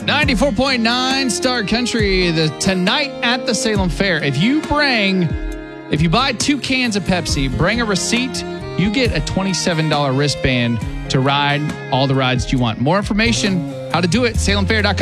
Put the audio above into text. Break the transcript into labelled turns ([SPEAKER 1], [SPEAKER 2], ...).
[SPEAKER 1] 94.9 Star Country tonight at the Salem Fair. If you buy 2 cans of Pepsi, bring a receipt, you get a $27 wristband to ride all the rides you want. More information, how to do it, salemfair.com.